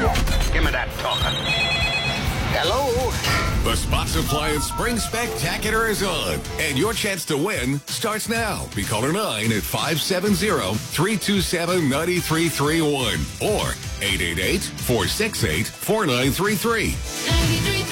Give me that talker. Hello? The Spots Appliance Spring Spectacular is on, and your chance to win starts now. Be caller 9 at 570-327-9331 or 888-468-4933.